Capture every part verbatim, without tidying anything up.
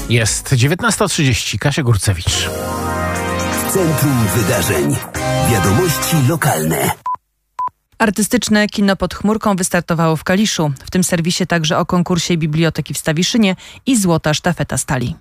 Jest dziewiętnasta trzydzieści. Kasia Górcewicz. Centrum Wydarzeń. Wiadomości lokalne. Artystyczne kino pod chmurką wystartowało w Kaliszu. W tym serwisie także o konkursie Biblioteki w Stawiszynie i Złota Sztafeta Stali.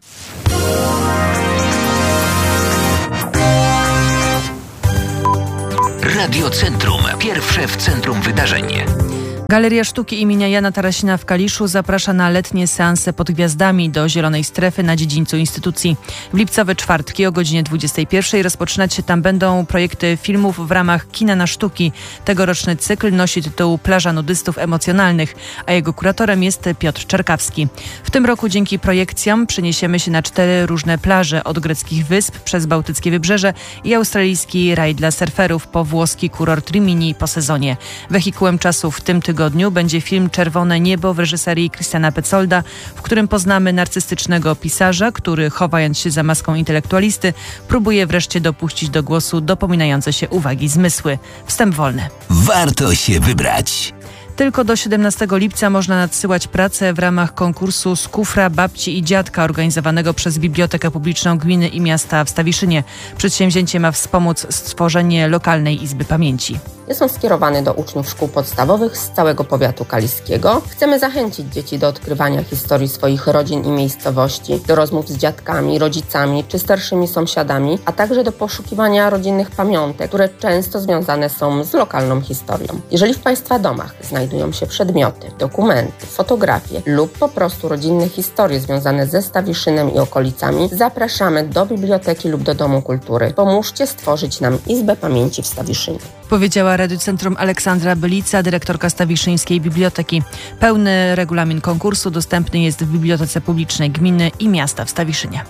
Radio Centrum. Pierwsze w centrum wydarzeń. Galeria Sztuki imienia Jana Tarasina w Kaliszu zaprasza na letnie seanse pod gwiazdami do Zielonej Strefy na dziedzińcu instytucji. W lipcowe czwartki o godzinie dwudziestej pierwszej rozpoczynać się tam będą projekty filmów w ramach Kina na Sztuki. Tegoroczny cykl nosi tytuł Plaża nudystów emocjonalnych, a jego kuratorem jest Piotr Czerkawski. W tym roku dzięki projekcjom przeniesiemy się na cztery różne plaże, od greckich wysp przez bałtyckie wybrzeże i australijski raj dla surferów po włoski kurort Rimini po sezonie. Wehikułem czasu w tym tygodniu tygodniu będzie film Czerwone niebo w reżyserii Christiana Petsolda, w którym poznamy narcystycznego pisarza, który chowając się za maską intelektualisty, próbuje wreszcie dopuścić do głosu dopominające się uwagi zmysły. Wstęp wolny. Warto się wybrać. Tylko do siedemnastego lipca można nadsyłać pracę w ramach konkursu z kufra babci i dziadka organizowanego przez Bibliotekę Publiczną Gminy i Miasta w Stawiszynie. Przedsięwzięcie ma wspomóc stworzenie lokalnej Izby Pamięci. Jest on skierowany do uczniów szkół podstawowych z całego powiatu kaliskiego. Chcemy zachęcić dzieci do odkrywania historii swoich rodzin i miejscowości, do rozmów z dziadkami, rodzicami czy starszymi sąsiadami, a także do poszukiwania rodzinnych pamiątek, które często związane są z lokalną historią. Jeżeli w Państwa domach znajdują się przedmioty, dokumenty, fotografie lub po prostu rodzinne historie związane ze Stawiszynem i okolicami, zapraszamy do biblioteki lub do Domu Kultury. Pomóżcie stworzyć nam Izbę Pamięci w Stawiszynie. Powiedziała Radiocentrum Aleksandra Bylica, dyrektorka Stawiszyńskiej Biblioteki. Pełny regulamin konkursu dostępny jest w Bibliotece Publicznej Gminy i Miasta w Stawiszynie.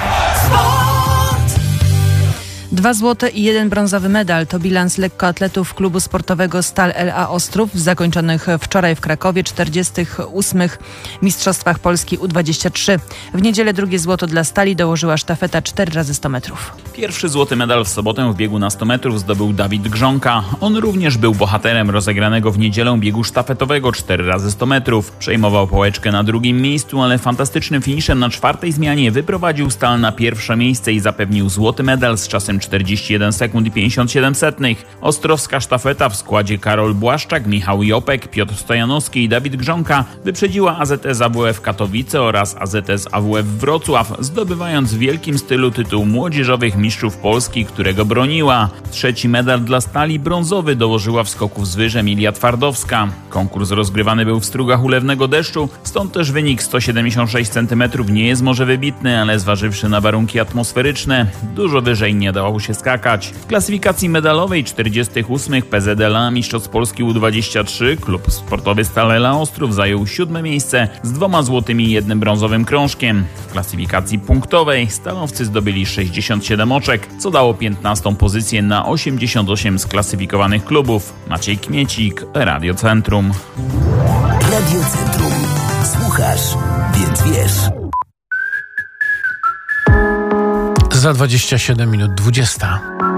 Dwa złote i jeden brązowy medal to bilans lekkoatletów klubu sportowego Stal L A Ostrów w zakończonych wczoraj w Krakowie czterdziestych ósmych Mistrzostwach Polski U dwadzieścia trzy. W niedzielę drugie złoto dla Stali dołożyła sztafeta cztery razy sto metrów. Pierwszy złoty medal w sobotę w biegu na sto metrów zdobył Dawid Grzonka. On również był bohaterem rozegranego w niedzielę biegu sztafetowego cztery razy sto metrów. Przejmował pałeczkę na drugim miejscu, ale fantastycznym finiszem na czwartej zmianie wyprowadził Stal na pierwsze miejsce i zapewnił złoty medal z czasem czterdzieści jeden sekund i pięćdziesiąt siedem setnych. Ostrowska sztafeta w składzie Karol Błaszczak, Michał Jopek, Piotr Stojanowski i Dawid Grzonka wyprzedziła A Z S A W F Katowice oraz A Z S A W F Wrocław, zdobywając w wielkim stylu tytuł młodzieżowych mistrzów Polski, którego broniła. Trzeci medal dla Stali brązowy dołożyła w skoku z wyż Emilia Twardowska. Konkurs rozgrywany był w strugach ulewnego deszczu, stąd też wynik sto siedemdziesiąt sześć centymetrów nie jest może wybitny, ale zważywszy na warunki atmosferyczne, dużo wyżej nie dało się skakać. W klasyfikacji medalowej czterdziestych ósmych P Z L A Mistrzostw Polski U dwadzieścia trzy klub sportowy Stal L A Ostrów zajął siódme miejsce z dwoma złotymi i jednym brązowym krążkiem. W klasyfikacji punktowej stalowcy zdobyli sześćdziesiąt siedem oczek, co dało piętnastą pozycję na osiemdziesiąt osiem sklasyfikowanych klubów. Maciej Kmiecik, Radio Centrum. Radio Centrum. Słuchasz, więc wiesz. Za dwadzieścia siedem minut dwudziesta.